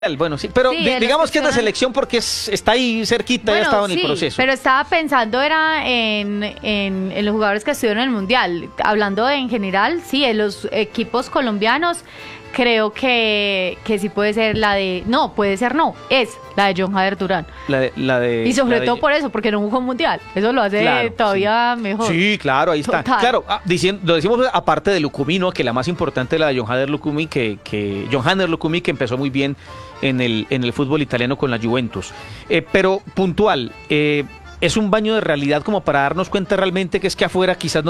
Bueno, sí, pero Sí, digamos que es de selección porque está ahí cerquita, ya Bueno, estaba en el sí, proceso. pero estaba pensando era en los jugadores que estuvieron en el Mundial. Hablando en general, sí, en los equipos colombianos, creo que sí puede ser es la de John Jader Durán. Y sobre todo por eso, porque no jugó un Mundial. Eso lo hace Claro, todavía mejor. Sí, claro, ahí está. Total. Claro, lo decimos aparte de Lucumí, ¿no? Que la más importante es la de John Jader Lucumí, John Jader Lucumí, que empezó muy bien en el fútbol italiano con la Juventus. Pero puntual, es un baño de realidad como para darnos cuenta realmente que es que afuera quizás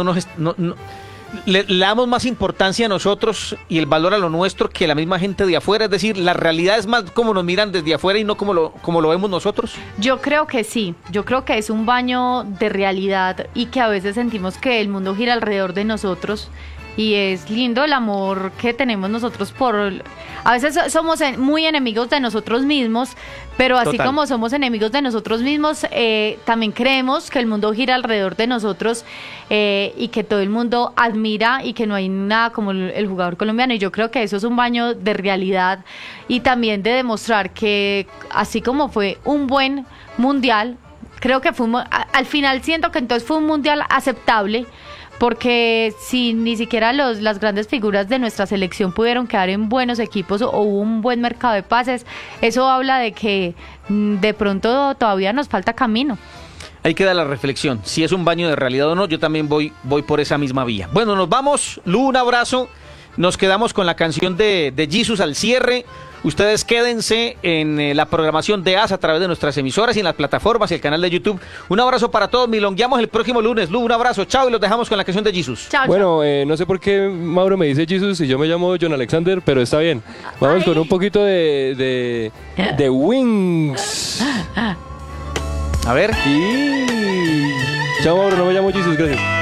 le damos más importancia a nosotros y el valor a lo nuestro que la misma gente de afuera. Es decir, la realidad es más como nos miran desde afuera y no como lo vemos nosotros. Yo creo que sí, yo creo que es un baño de realidad y que a veces sentimos que el mundo gira alrededor de nosotros y es lindo el amor que tenemos nosotros a veces somos muy enemigos de nosotros mismos, pero así Total. como somos enemigos de nosotros mismos, también creemos que el mundo gira alrededor de nosotros y que todo el mundo admira y que no hay nada como el jugador colombiano, y yo creo que eso es un baño de realidad y también de demostrar que así como fue un buen mundial, creo que al final siento que entonces fue un mundial aceptable, porque si ni siquiera las grandes figuras de nuestra selección pudieron quedar en buenos equipos o hubo un buen mercado de pases, eso habla de que de pronto todavía nos falta camino. Ahí queda la reflexión, si es un baño de realidad o no. Yo también voy por esa misma vía. Bueno, nos vamos. Lu, un abrazo. Nos quedamos con la canción de Jesus al cierre. Ustedes quédense en la programación de AS a través de nuestras emisoras y en las plataformas y el canal de YouTube. Un abrazo para todos. Milongueamos el próximo lunes. Lu, un abrazo. Chao, y los dejamos con la canción de Jesus. Chao, Bueno, no sé por qué Mauro me dice Jesus y yo me llamo John Alexander, pero está bien. Vamos con un poquito de Wings. A ver. Y chao Mauro, no me llamo Jesus, gracias.